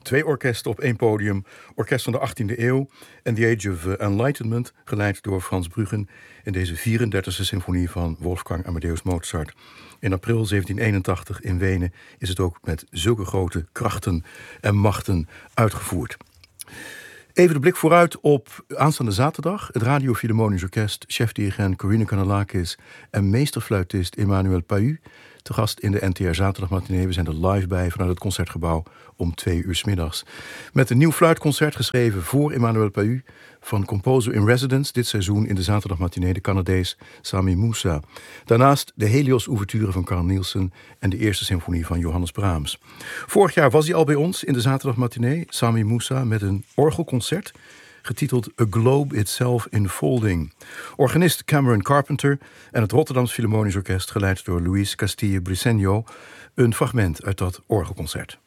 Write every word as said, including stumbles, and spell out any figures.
Twee orkesten op één podium. Orkest van de achttiende eeuw en The Age of Enlightenment, geleid door Frans Bruggen in deze vierendertigste symfonie van Wolfgang Amadeus Mozart. In april zeventien eenentachtig in Wenen is het ook met zulke grote krachten en machten uitgevoerd. Even de blik vooruit op aanstaande zaterdag. Het Radio Philharmonisch Orkest, chefdirigent Corinne Kanellakis en meesterfluitist Emmanuel Pahud te gast in de N T R Zaterdagmatinee. We zijn er live bij vanuit het Concertgebouw om twee uur 's middags. Met een nieuw fluitconcert geschreven voor Emmanuel Pahud van Composer in Residence dit seizoen in de Zaterdagmatinee, de Canadees Sami Moussa. Daarnaast de Helios-ouverture van Carl Nielsen en de eerste symfonie van Johannes Brahms. Vorig jaar was hij al bij ons in de Zaterdagmatinee, Sami Moussa, met een orgelconcert getiteld A Globe Itself Unfolding. Organist Cameron Carpenter en het Rotterdams Philharmonisch Orkest, geleid door Luis Castillo Briceño. Een fragment uit dat orgelconcert.